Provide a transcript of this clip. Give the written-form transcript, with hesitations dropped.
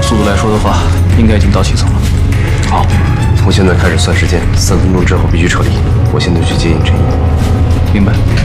速度来说的话，应该已经到7层了。 好，从现在开始算时间，3分钟之后必须撤离。我现在去接应陈毅。 明白。